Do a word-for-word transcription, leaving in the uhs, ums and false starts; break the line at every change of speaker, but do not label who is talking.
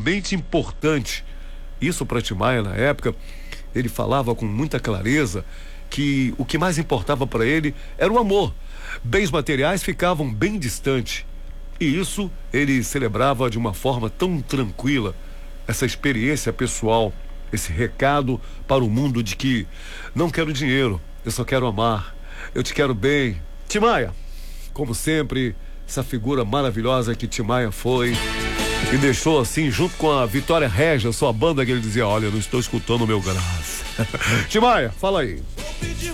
realmente importante. Isso para Timaya, na época, ele falava com muita clareza que o que mais importava para ele era o amor. Bens materiais ficavam bem distantes. E isso ele celebrava de uma forma tão tranquila, essa experiência pessoal, esse recado para o mundo de que não quero dinheiro, eu só quero amar, eu te quero bem. Timaya, como sempre, essa figura maravilhosa que Timaya foi e deixou assim, junto com a Vitória Regia, sua banda, que ele dizia: olha, eu não estou escutando o meu graça. Timaya, fala aí.